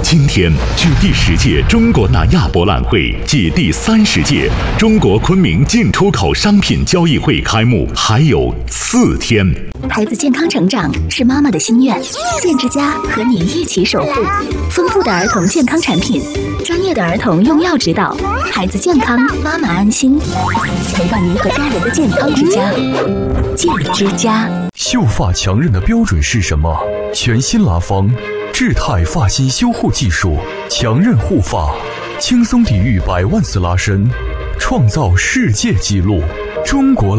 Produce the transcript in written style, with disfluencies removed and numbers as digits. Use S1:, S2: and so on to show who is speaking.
S1: 今天，距第10届中国南亚博览会暨第30届中国昆明进出口商品交易会开幕还有4天。
S2: 孩子健康成长是妈妈的心愿，健之家和你一起守护。丰富的儿童健康产品，专业的儿童用药指导，孩子健康，妈妈安心，陪伴您和家人的健康之家。健之家。
S3: 秀发强韧的标准是什么？全新拉芳智泰发型修护技术，强韧护发，轻松抵御100万次拉伸，创造世界纪录。中国